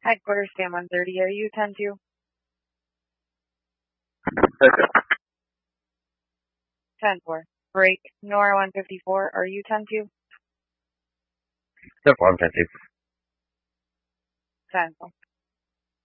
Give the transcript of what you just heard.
Headquarters, Sam 130. Are you 10-2? Okay. 10-4. Break. Nora 154. Are you 10-2? Step 1, 10-2. 10-4.